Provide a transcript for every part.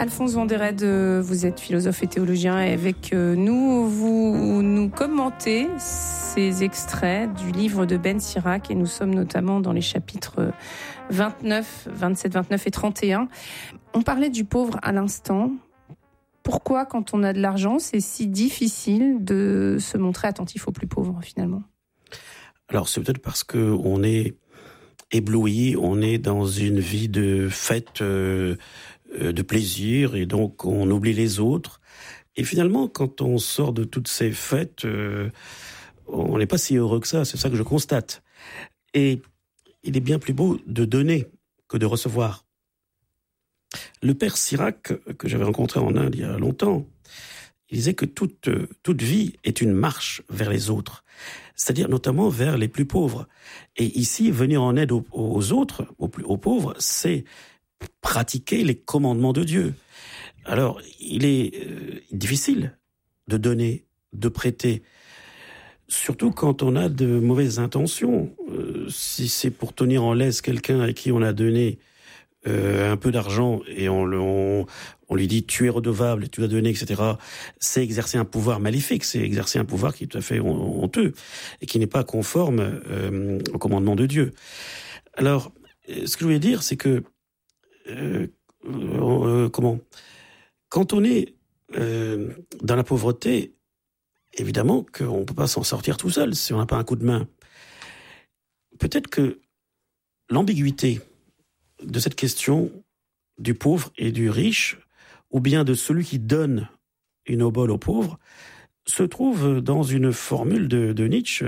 Alphonse Vanderrede, vous êtes philosophe et théologien et avec nous, vous nous commentez ces extraits du livre de Ben Sirac et nous sommes notamment dans les chapitres 29, 27, 29 et 31. On parlait du pauvre à l'instant. Pourquoi, quand on a de l'argent, c'est si difficile de se montrer attentif aux plus pauvres, finalement ? Alors, c'est peut-être parce qu'on est ébloui, on est dans une vie de fête, de plaisir, et donc on oublie les autres. Et finalement, quand on sort de toutes ces fêtes, on n'est pas si heureux que ça, c'est ça que je constate. Et il est bien plus beau de donner que de recevoir. Le père Sirac, que j'avais rencontré en Inde il y a longtemps, il disait que toute vie est une marche vers les autres, c'est-à-dire notamment vers les plus pauvres. Et ici, venir en aide aux autres, aux pauvres, c'est pratiquer les commandements de Dieu. Alors, il est difficile de donner, de prêter, surtout quand on a de mauvaises intentions. Si c'est pour tenir en laisse quelqu'un à qui on a donné un peu d'argent et on lui dit tu es redevable, tu l'as donné, etc. C'est exercer un pouvoir maléfique, c'est exercer un pouvoir qui est tout à fait honteux et qui n'est pas conforme au commandement de Dieu. Alors, ce que je voulais dire, c'est que quand on est dans la pauvreté, évidemment qu'on ne peut pas s'en sortir tout seul si on n'a pas un coup de main. Peut-être que l'ambiguïté de cette question du pauvre et du riche, ou bien de celui qui donne une obole aux pauvres, se trouve dans une formule de Nietzsche.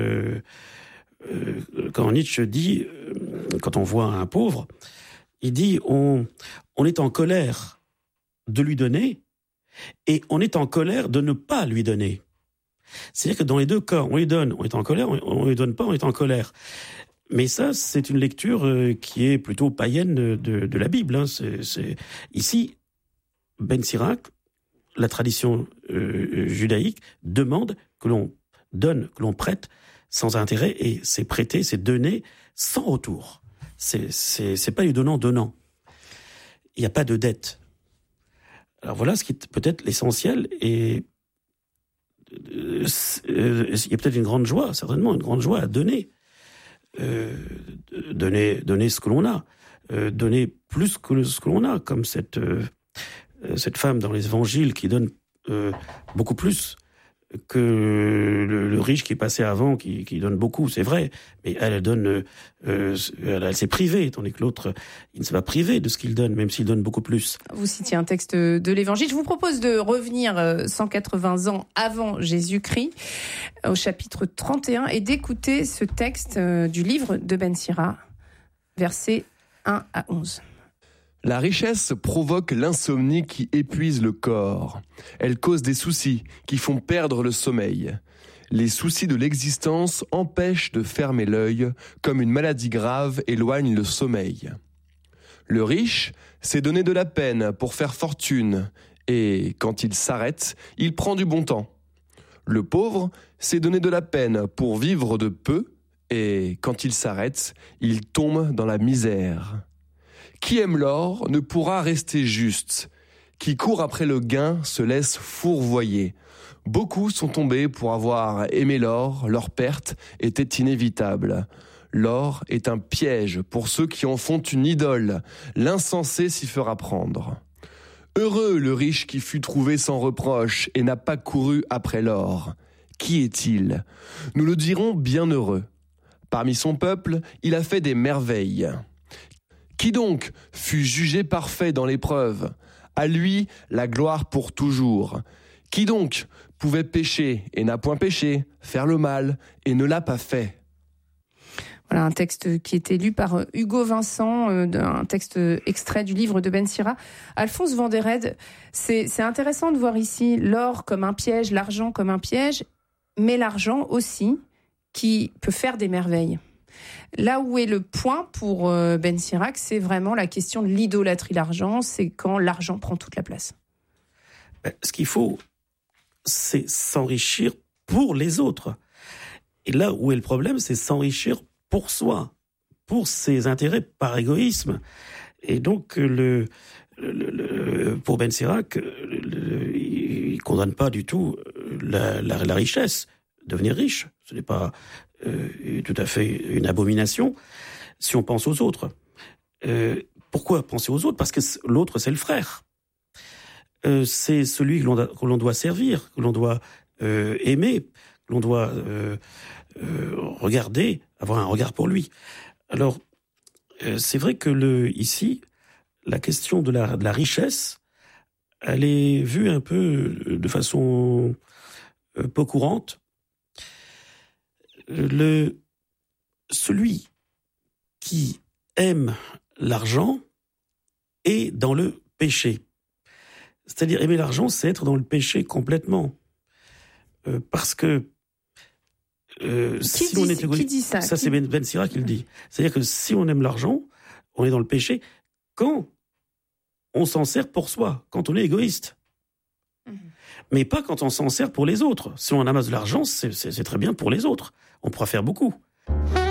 Quand Nietzsche dit, quand on voit un pauvre, il dit on est en colère de lui donner et on est en colère de ne pas lui donner. C'est-à-dire que dans les deux cas, on lui donne, on est en colère, on lui donne pas, on est en colère. Mais ça, c'est une lecture qui est plutôt païenne de la Bible. Hein. Ici, Ben Sirac, la tradition judaïque, demande que l'on donne, que l'on prête sans intérêt, et c'est prêter, c'est donner sans retour. C'est pas du donnant-donnant. Il n'y a pas de dette. Alors voilà ce qui est peut-être l'essentiel, et il y a peut-être une grande joie, certainement une grande joie à donner. Donner ce que l'on a, donner plus que ce que l'on a, comme cette femme dans les évangiles qui donne beaucoup plus que le riche qui est passé avant, qui donne beaucoup, c'est vrai, mais elle donne, elle s'est privée, tandis que l'autre, il ne s'est pas privé de ce qu'il donne, même s'il donne beaucoup plus. Vous citiez un texte de l'Évangile. Je vous propose de revenir 180 ans avant Jésus-Christ, au chapitre 31, et d'écouter ce texte du livre de Ben Sirac, versets 1 à 11. La richesse provoque l'insomnie qui épuise le corps. Elle cause des soucis qui font perdre le sommeil. Les soucis de l'existence empêchent de fermer l'œil, comme une maladie grave éloigne le sommeil. Le riche s'est donné de la peine pour faire fortune, et quand il s'arrête, il prend du bon temps. Le pauvre s'est donné de la peine pour vivre de peu, et quand il s'arrête, il tombe dans la misère. Qui aime l'or ne pourra rester juste. Qui court après le gain se laisse fourvoyer. Beaucoup sont tombés pour avoir aimé l'or, leur perte était inévitable. L'or est un piège pour ceux qui en font une idole. L'insensé s'y fera prendre. Heureux le riche qui fut trouvé sans reproche et n'a pas couru après l'or. Qui est-il ? Nous le dirons bien heureux. Parmi son peuple, il a fait des merveilles. Qui donc fut jugé parfait dans l'épreuve ? À lui, la gloire pour toujours. Qui donc pouvait pécher et n'a point péché, faire le mal et ne l'a pas fait ? Voilà un texte qui était lu par Hugo Vincent, un texte extrait du livre de Ben Sirac. Alphonse Vanderrede, c'est intéressant de voir ici l'or comme un piège, l'argent comme un piège, mais l'argent aussi qui peut faire des merveilles. Là où est le point pour Ben Sirac, c'est vraiment la question de l'idolâtrie de l'argent, c'est quand l'argent prend toute la place. Ce qu'il faut, c'est s'enrichir pour les autres. Et là où est le problème, c'est s'enrichir pour soi, pour ses intérêts par égoïsme. Et donc pour Ben Sirac, il condamne pas du tout la richesse, devenir riche. Ce n'est pas tout à fait une abomination si on pense aux autres. Pourquoi penser aux autres ? Parce que l'autre, c'est le frère. C'est celui que l'on doit servir, que l'on doit aimer, que l'on doit regarder, avoir un regard pour lui. Alors, c'est vrai que ici, la question de la richesse, elle est vue un peu de façon peu courante. Celui qui aime l'argent est dans le péché. C'est-à-dire, aimer l'argent, c'est être dans le péché complètement. Parce que si on est égoïste, qui dit ça, c'est Ben Sirac qui le dit. C'est-à-dire que si on aime l'argent, on est dans le péché quand on s'en sert pour soi, quand on est égoïste. Mais pas quand on s'en sert pour les autres. Si on amasse de l'argent, c'est très bien pour les autres. On pourra faire beaucoup.